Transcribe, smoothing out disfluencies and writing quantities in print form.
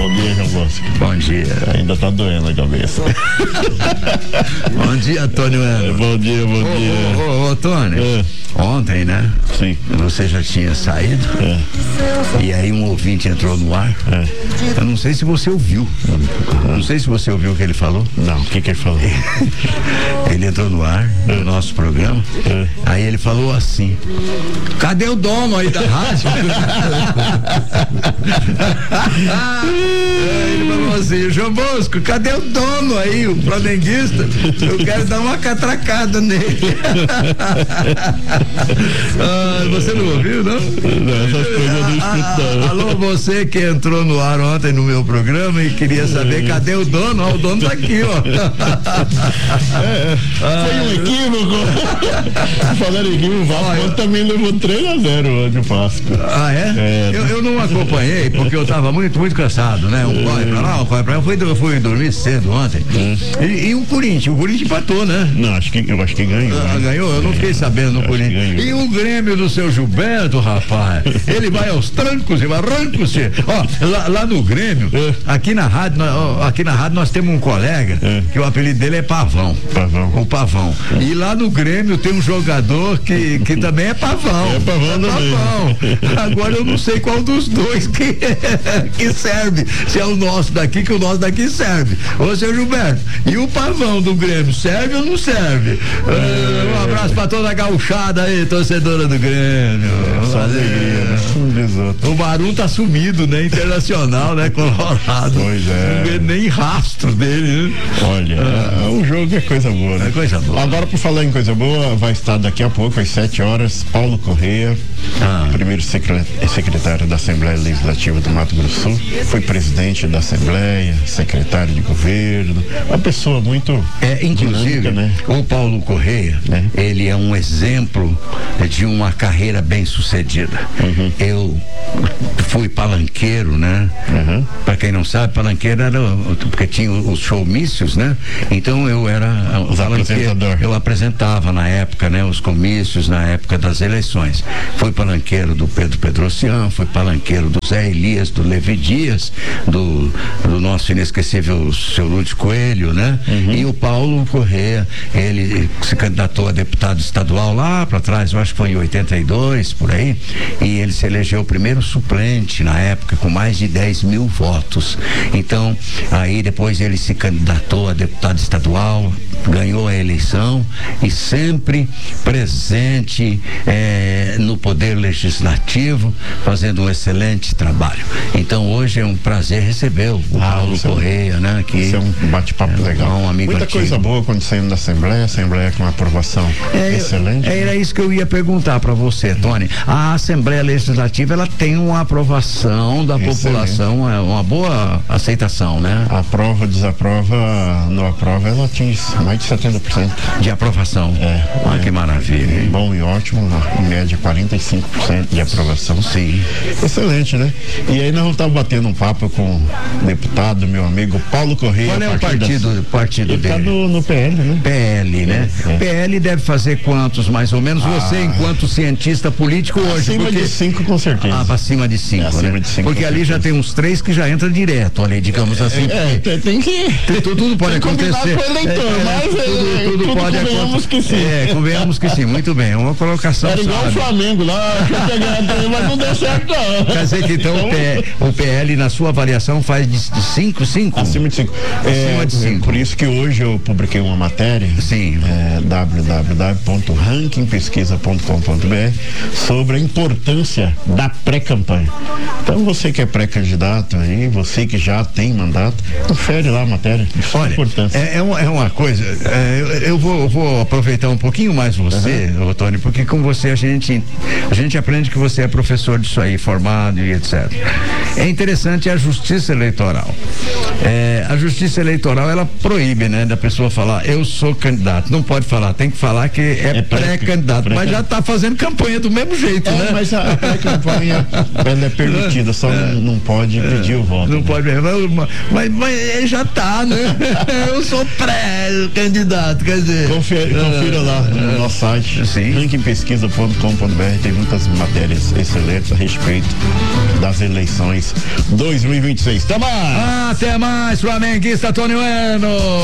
Bom dia, João Bosco. Bom dia. Ainda tá doendo a cabeça. Bom dia, Tony. Bom dia, bom dia. Ô, Tony. Ontem, né? Sim. Você já tinha saído. E aí um ouvinte entrou no ar. Eu não sei se você ouviu. Não sei se você ouviu o que ele falou. Não, o que ele falou? Ele entrou no ar, no nosso programa. Aí ele falou assim: cadê o dono aí da rádio? Ele falou assim: João Bosco, cadê o dono aí, o flamenguista? Eu quero dar uma catracada nele. Você não ouviu, não? Não, essas coisas eu não escuto, não. Alô, você que entrou no ar ontem no meu programa e queria saber cadê o dono? Ó, o dono tá aqui, ó. Foi um equívoco. Falando em equívoco, o Vasco também levou 3-0 hoje o Vasco. Ah, é? Eu não acompanhei porque eu tava muito cansado, né? Um corre pra lá, um corre pra lá. Eu fui dormir cedo ontem. E o Corinthians empatou, né? Não, eu acho que ganhou. Ganhou? Eu não fiquei sabendo no Corinthians. E o Grêmio do seu Gilberto, rapaz, ele vai aos trancos e barrancos. Ó, lá no Grêmio, aqui na rádio nós temos um colega que o apelido dele é Pavão. O Pavão. E lá no Grêmio tem um jogador que também é Pavão. É Pavão também. Agora eu não sei qual dos dois que serve. Se é o nosso daqui, que o nosso daqui serve. Ô, seu Gilberto, e o Pavão do Grêmio, serve ou não serve? Um abraço pra toda a gauchada aí, torcedora do Grêmio. Só alegria, né? O Barum tá sumido, né? Internacional, né? Colorado. Pois é. Não vê nem rastro dele, né? Olha, o jogo é coisa boa, né? É coisa boa. Agora, por falar em coisa boa, vai estar daqui a pouco, às 7h, Paulo Correia, primeiro secretário da Assembleia Legislativa do Mato Grosso do Sul, foi presidente da Assembleia, secretário de governo, uma pessoa muito inclusive, dinâmica, né? O Paulo Correia, ele é um exemplo de uma carreira bem sucedida. Eu fui palanqueiro, né? Pra quem não sabe, palanqueiro era porque tinha os showmícios, né? Então eu era apresentador. Eu apresentava na época, né? Os comícios na época das eleições. Fui palanqueiro do Pedro Pedrocian, fui palanqueiro do Zé Elias, do Levi Dias, do nosso inesquecível seu Lúcio Coelho, né? E o Paulo Correia, ele se candidatou a deputado estadual lá para trás, eu acho que foi em 82, por aí, e ele se elegeu o primeiro suplente na época com mais de 10 mil votos. Então, aí depois ele se candidatou a deputado estadual, ganhou a eleição e sempre presente no poder legislativo, fazendo um excelente trabalho. Então hoje é um prazer receber o Paulo Correia, né? Que isso é um bate-papo legal. Um amigo muita antigo. Coisa boa acontecendo na Assembleia com aprovação excelente. Era isso que eu ia perguntar para você, Tony. A Assembleia Legislativa, ela tem uma aprovação da população, uma boa aceitação, né? Aprova, desaprova, não aprova, ela atinge mais de 70% de aprovação. Que maravilha. Bom e ótimo, em média 45% de aprovação. Sim. Excelente, né? E aí nós vamos estar batendo um papo com o deputado, meu amigo Paulo Correia. Qual é o partido ele dele? Tá no PL, né? PL, né? PL deve fazer quantos, mais ou menos? Você, enquanto cientista político hoje? Acima de 5, com certeza. Acima de 5, acima né? de 5, porque ali já tem uns 3 que já entram direto, ali, digamos assim. Tem que... Tudo pode acontecer. Com o eleitor, mas tudo pode acontecer. Convenhamos que sim. Convenhamos que sim, muito bem. Uma colocação. Era igual o Flamengo lá, mas não deu certo, não. Quer dizer que então o PL, na sua avaliação, faz de 5? Acima de 5. Acima de 5. Por isso que hoje eu publiquei uma matéria. Sim. www.rankingpesquisa.com.br sobre a importância da pré-campanha. Então você que é pré-candidato aí, você que já tem mandato, confere lá a matéria. Olha, importância. É uma coisa, eu vou aproveitar um pouquinho mais você, Tony, porque com você a gente aprende que você é professor disso aí, formado e etc. É interessante a justiça eleitoral. a Justiça Eleitoral, ela proíbe, né, da pessoa falar, eu sou candidato. Não pode falar, tem que falar que é pré-candidato. Mas já está fazendo campanha do mesmo jeito, né? Mas a pré-campanha, ela é permitida, só não pode pedir o voto. Não pode, mas já está, né? Eu sou pré-candidato, quer dizer. Confira lá no nosso site, rankingpesquisa.com.br, tem muitas matérias excelentes a respeito das eleições 2026. Até mais! Até mais, flamenguista Tony Bueno!